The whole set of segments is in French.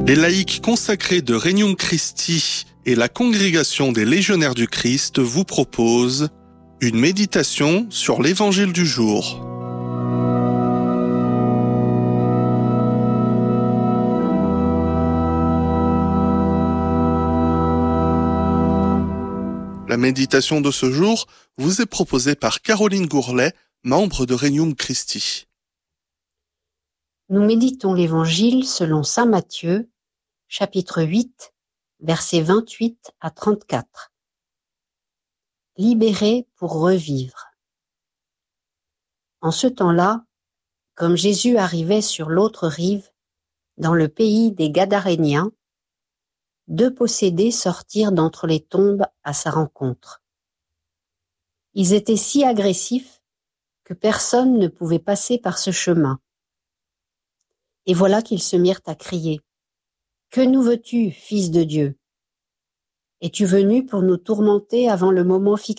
Les laïcs consacrés de Regnum Christi et la congrégation des légionnaires du Christ vous proposent une méditation sur l'évangile du jour. La méditation de ce jour vous est proposée par Caroline Gourlet, membre de Regnum Christi. Nous méditons l'Évangile selon saint Matthieu, chapitre 8, versets 28 à 34. Libérés pour revivre. En ce temps-là, comme Jésus arrivait sur l'autre rive, dans le pays des Gadaréniens, 2 possédés sortirent d'entre les tombes à sa rencontre. Ils étaient si agressifs que personne ne pouvait passer par ce chemin. Et voilà qu'ils se mirent à crier : « Que nous veux-tu, Fils de Dieu ? Es-tu venu pour nous tourmenter avant le moment fixé ? »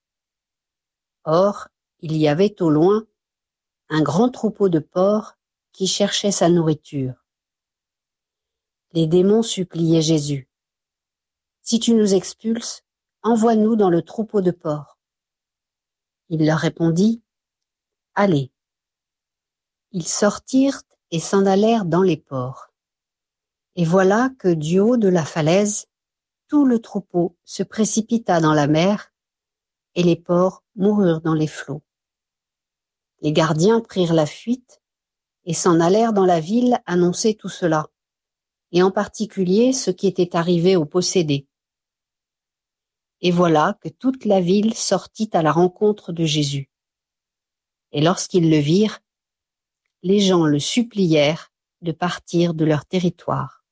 Or, il y avait au loin un grand troupeau de porcs qui cherchait sa nourriture. Les démons suppliaient Jésus : « Si tu nous expulses, envoie-nous dans le troupeau de porcs. » Il leur répondit : « Allez. » Ils sortirent et s'en allèrent dans les porcs. Et voilà que du haut de la falaise, tout le troupeau se précipita dans la mer, et les porcs moururent dans les flots. Les gardiens prirent la fuite et s'en allèrent dans la ville annoncer tout cela, et en particulier ce qui était arrivé aux possédés. Et voilà que toute la ville sortit à la rencontre de Jésus. Et lorsqu'ils le virent, les gens le supplièrent de partir de leur territoire.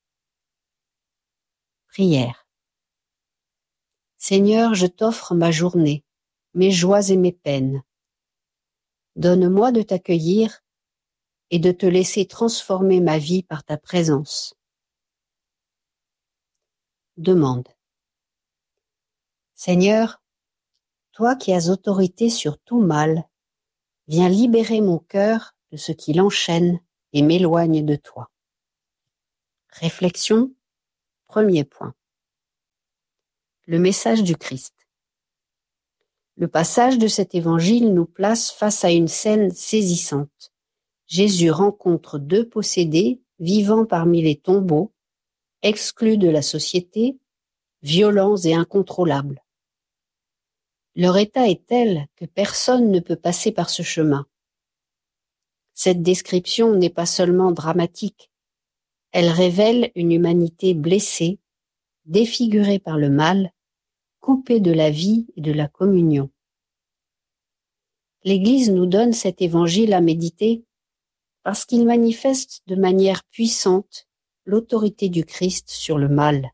Prière. Seigneur, je t'offre ma journée, mes joies et mes peines. Donne-moi de t'accueillir et de te laisser transformer ma vie par ta présence. Demande. Seigneur, toi qui as autorité sur tout mal, viens libérer mon cœur de ce qui l'enchaîne et m'éloigne de toi. Réflexion. Premier point. Le message du Christ. Le passage de cet évangile nous place face à une scène saisissante. Jésus rencontre 2 possédés vivant parmi les tombeaux, exclus de la société, violents et incontrôlables. Leur état est tel que personne ne peut passer par ce chemin. Cette description n'est pas seulement dramatique, elle révèle une humanité blessée, défigurée par le mal, coupée de la vie et de la communion. L'Église nous donne cet évangile à méditer parce qu'il manifeste de manière puissante l'autorité du Christ sur le mal.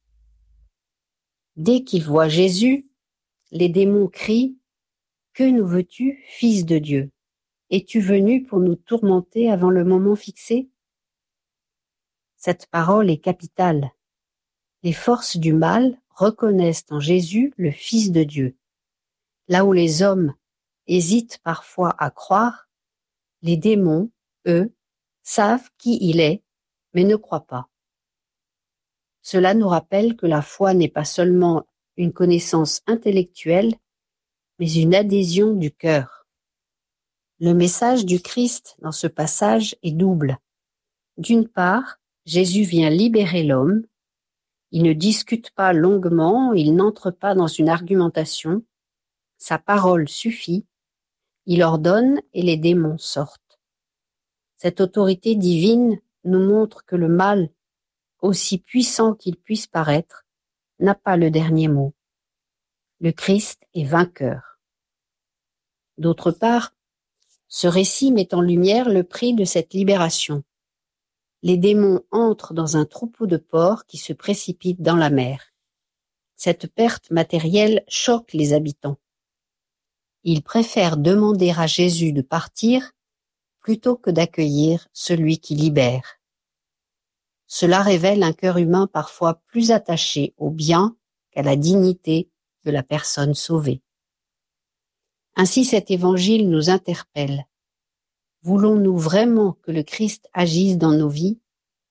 Dès qu'ils voient Jésus, les démons crient : « Que nous veux-tu, Fils de Dieu ? Es-tu venu pour nous tourmenter avant le moment fixé ?» Cette parole est capitale. Les forces du mal reconnaissent en Jésus le Fils de Dieu. Là où les hommes hésitent parfois à croire, les démons, eux, savent qui il est, mais ne croient pas. Cela nous rappelle que la foi n'est pas seulement une connaissance intellectuelle, mais une adhésion du cœur. Le message du Christ dans ce passage est double. D'une part, Jésus vient libérer l'homme. Il ne discute pas longuement, il n'entre pas dans une argumentation. Sa parole suffit. Il ordonne et les démons sortent. Cette autorité divine nous montre que le mal, aussi puissant qu'il puisse paraître, n'a pas le dernier mot. Le Christ est vainqueur. D'autre part, ce récit met en lumière le prix de cette libération. Les démons entrent dans un troupeau de porcs qui se précipite dans la mer. Cette perte matérielle choque les habitants. Ils préfèrent demander à Jésus de partir plutôt que d'accueillir celui qui libère. Cela révèle un cœur humain parfois plus attaché au bien qu'à la dignité de la personne sauvée. Ainsi cet évangile nous interpelle. Voulons-nous vraiment que le Christ agisse dans nos vies ?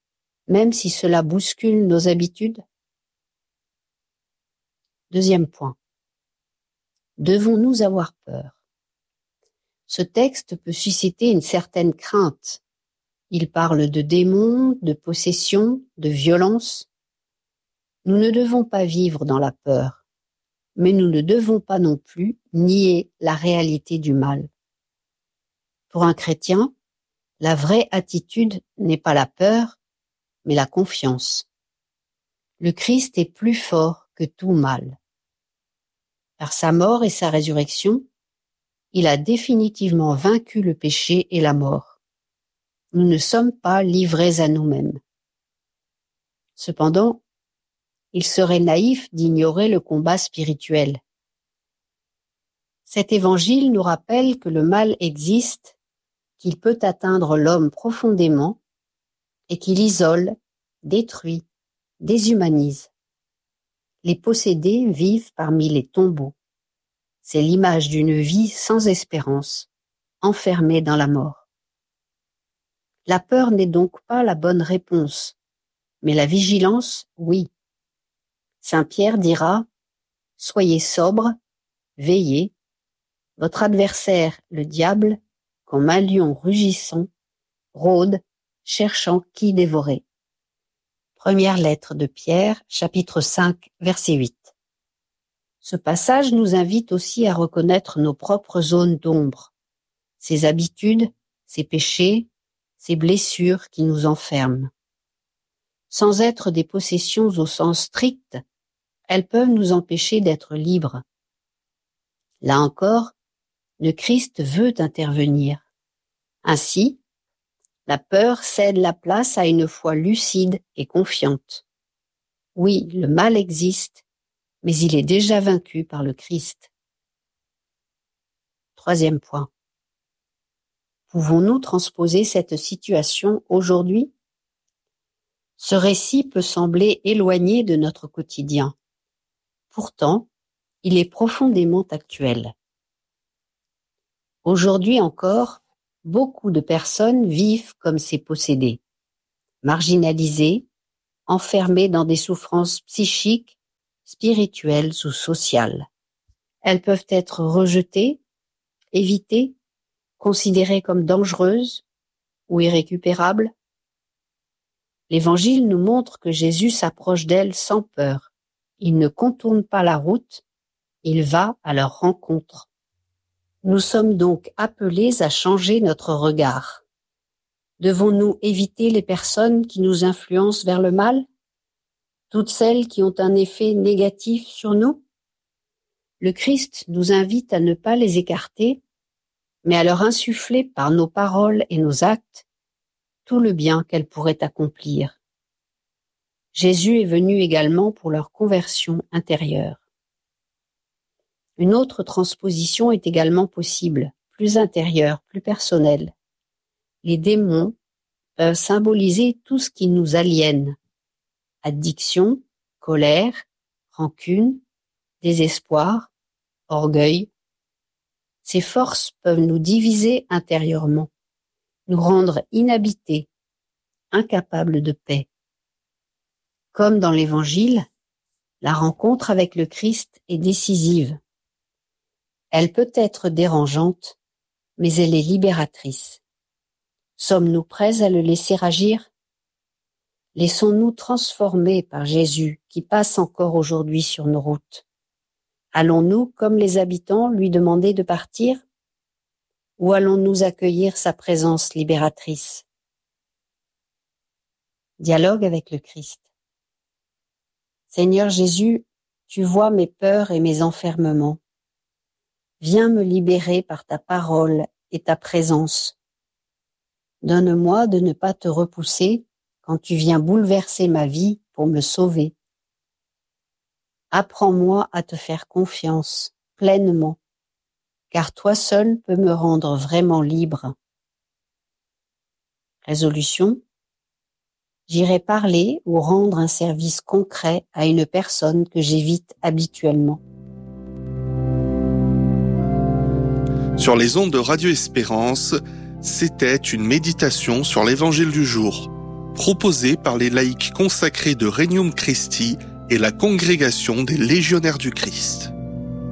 même si cela bouscule nos habitudes? Deuxième point. Devons-nous avoir peur? Ce texte peut susciter une certaine crainte. Il parle de démons, de possession, de violence. Nous ne devons pas vivre dans la peur, mais nous ne devons pas non plus nier la réalité du mal. Pour un chrétien, la vraie attitude n'est pas la peur, mais la confiance. Le Christ est plus fort que tout mal. Par sa mort et sa résurrection, il a définitivement vaincu le péché et la mort. Nous ne sommes pas livrés à nous-mêmes. Cependant, il serait naïf d'ignorer le combat spirituel. Cet évangile nous rappelle que le mal existe, qu'il peut atteindre l'homme profondément et qu'il isole, détruit, déshumanise. Les possédés vivent parmi les tombeaux. C'est l'image d'une vie sans espérance, enfermée dans la mort. La peur n'est donc pas la bonne réponse, mais la vigilance, oui. Saint Pierre dira « Soyez sobres, veillez. Votre adversaire, le diable, comme un lion rugissant, rôde, cherchant qui dévorer. » Première lettre de Pierre, chapitre 5, verset 8. Ce passage nous invite aussi à reconnaître nos propres zones d'ombre, ces habitudes, ces péchés, ces blessures qui nous enferment. Sans être des possessions au sens strict, elles peuvent nous empêcher d'être libres. Là encore, le Christ veut intervenir. Ainsi, la peur cède la place à une foi lucide et confiante. Oui, le mal existe, mais il est déjà vaincu par le Christ. Troisième point. Pouvons-nous transposer cette situation aujourd'hui? Ce récit peut sembler éloigné de notre quotidien. Pourtant, il est profondément actuel. Aujourd'hui encore, beaucoup de personnes vivent comme ces possédés, marginalisées, enfermées dans des souffrances psychiques, spirituelles ou sociales. Elles peuvent être rejetées, évitées, considérées comme dangereuses ou irrécupérables. L'Évangile nous montre que Jésus s'approche d'elles sans peur. Il ne contourne pas la route, il va à leur rencontre. Nous sommes donc appelés à changer notre regard. Devons-nous éviter les personnes qui nous influencent vers le mal? Toutes celles qui ont un effet négatif sur nous? Le Christ nous invite à ne pas les écarter, mais à leur insuffler par nos paroles et nos actes tout le bien qu'elles pourraient accomplir. Jésus est venu également pour leur conversion intérieure. Une autre transposition est également possible, plus intérieure, plus personnelle. Les démons peuvent symboliser tout ce qui nous aliène. Addiction, colère, rancune, désespoir, orgueil. Ces forces peuvent nous diviser intérieurement, nous rendre inhabités, incapables de paix. Comme dans l'Évangile, la rencontre avec le Christ est décisive. Elle peut être dérangeante, mais elle est libératrice. Sommes-nous prêts à le laisser agir? Laissons-nous transformer par Jésus qui passe encore aujourd'hui sur nos routes. Allons-nous, comme les habitants, lui demander de partir? Ou allons-nous accueillir sa présence libératrice? Dialogue avec le Christ. Seigneur Jésus, tu vois mes peurs et mes enfermements. Viens me libérer par ta parole et ta présence. Donne-moi de ne pas te repousser quand tu viens bouleverser ma vie pour me sauver. Apprends-moi à te faire confiance pleinement, car toi seul peux me rendre vraiment libre. Résolution. J'irai parler ou rendre un service concret à une personne que j'évite habituellement. Sur les ondes de Radio Espérance, c'était une méditation sur l'Évangile du jour. proposé par les laïcs consacrés de Regnum Christi et la Congrégation des Légionnaires du Christ.